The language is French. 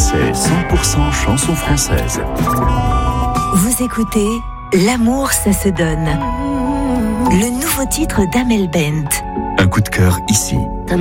C'est 100% chanson française. Vous écoutez L'amour, ça se donne. Le nouveau titre d'Amel Bent. Un coup de cœur ici.